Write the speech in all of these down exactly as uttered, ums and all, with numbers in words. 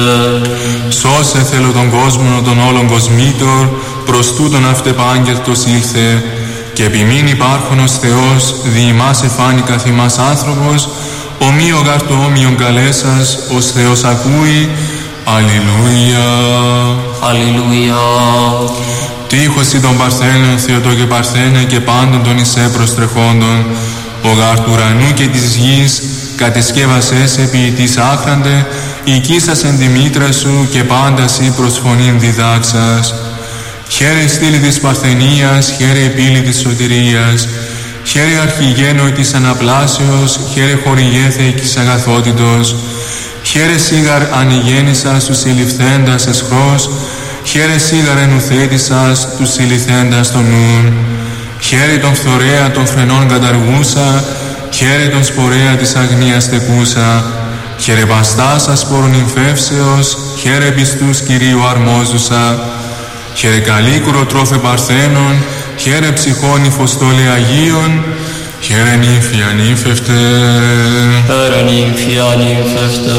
Σώσε θέλω τον κόσμο των όλων κοσμήτων, προς τούτον αυτεπάγγελτος ήλθε, και επιμήν υπάρχονος Θεός, δι' ημάς εφάνει καθ' ημάς άνθρωπος, ομοίω γαρ το όμοιον καλέσας, ως Θεός ακούει. Αλληλούια. Αλληλούια. Τύχωση των Παρθένων, Θεοτό και Παρθένε, και πάντων των εις έπρος τρεχόντων, ο γαρ του ουρανού και της γης, κατεσκεύασες επί της άχραντε, οικίσας εν τη μήτρα σου, και πάντα σοι προς φωνήν διδάξας. Χαίρε στήλη της Παρθενίας, χαίρε πύλη της σωτηρίας, χαίρε αρχηγένο της αναπλάσεως, χαίρε χορηγέθε της αγαθότητος, χαίρε σίγαρ ανηγέννησας τους συλληφθέντας εσχρός, χαίρε σίγαρ ενουθέτησας τους συλληφθέντας των νουν, χαίρε τον φθορέα των φρενών καταργούσα, χαίρε τον σπορέα της αγνίας τεκούσα, χαίρε παστάσας πόρων νυμφεύσεως, χαίρε πιστούς Κυρίου αρμόζουσα, χαίρε καλίκουρο τρόφε Παρθένων, χαίρε ψυχών υφοστόλη Αγίων, χαίρε νύμφια νύμφευτε. Χαίρε νύμφια νύμφευτε.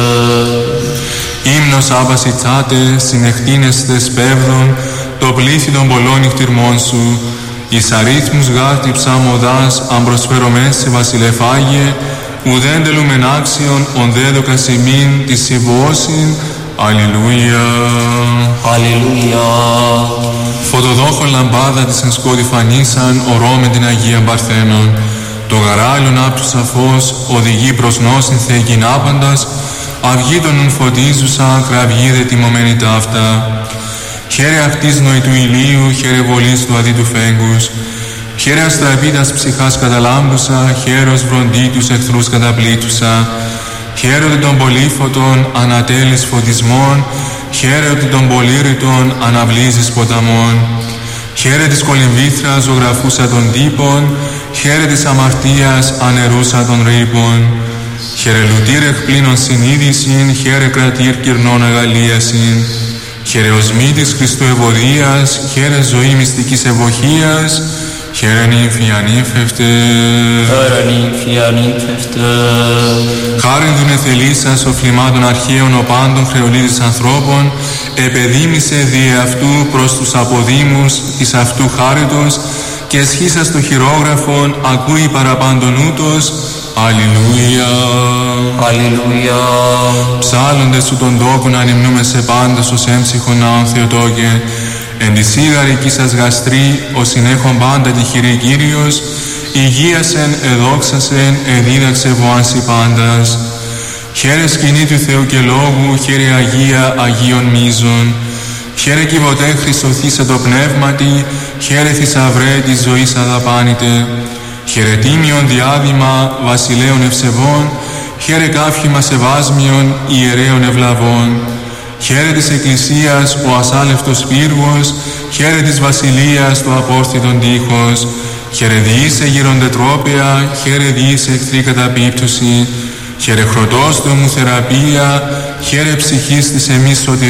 Ύμνος άβαση τσάτε, συνεχτίνεστε σπέβδων, το πλήθη των πολλών νυχτυρμών σου, εις αρίθμους γάρτη ψάμοδάς, αν προσφέρομεν σε βασιλεφάγε, ουδέν τελούμεν άξιον, ον δέδοκας ημίν της συμβώσιν. Αλληλούια. Αλληλούια. Φωτοδόχον λαμπάδα της εν σκότη φανίσαν, ορώ την Αγία Παρθένων. Το γαράλιον άπτου σαφώς, οδηγεί προς νόσιν θεϊκήν άπαντας, αυγή των ουν φωτίζουσα, κραυγή δε τιμωμένη ταύτα. Χαίρε αυτής νοητού ηλίου, χαίρε βολής του αδίτου φέγγους, χαίρε αστραπίτας ψυχάς καταλάμπουσα, χαίρος βροντί τους εχθρούς καταπλήτουσα, χαίρονται των πολύφωτων ανατέλεις φωτισμών, χαίρονται των πολύρητων αναβλύζεις ποταμών, χαίρε της κολυμβήθρας ζωγραφούσα των τύπων, χαίρε της αμαρτίας ανερούσα των ρήπων, χαίρε λουτήρ εκπλήνων συνείδησιν, χαίρε κρατήρ κυρνών αγαλίασιν, χαίρε οσμήτης Χριστού ευωδίας, χαίρε ζωή μυστικής ευωχίας, χαίρε νύμφια νύμφευτε. Χαίρε νύμφια νύμφευτε. Χάριν δουν εθελήσας οφλημάτων αρχαίων ο πάντων χρεολίδης ανθρώπων, επεδίμησε δι' αυτού προς τους αποδήμους της αυτού χάριτος, και εσχίσας το χειρόγραφον ακούει παραπάντων ούτως. Αλληλούια. Αλληλούια. Ψάλλοντες σου τον τόπον ανυμνούμε σε πάντας ως έμψυχον ναόν Θεοτόκε, εν τη σίγαρη σας γαστρή, ο συνέχον πάντα τη χειρή Κύριος, υγείασεν, εδόξασεν, εδίδαξε βοάνσι πάντας. Χαίρε σκηνή του Θεού και Λόγου, χαίρε Αγία Αγίων Μίζων, χαίρε κυβωτέ χρυσοθήσε το πνεύματι, χαίρε θησαυρέ της ζωής αδαπάνητε, χαίρε τίμιον διάδημα βασιλέων ευσεβών, χαίρε κάφημα σεβάσμιον ιερέων ευλαβών, χαίρε της Εκκλησίας ο ασάλευτος πύργος, χαίρε της Βασιλείας το απόρθιτον τείχος, χαίρε διήσε γυροντετρόπαια, χαίρε διήσε εχθρή καταπίπτωση, χαίρε χρωτός το μου θεραπεία, χαίρε ψυχής της εμείς σωτηρίας.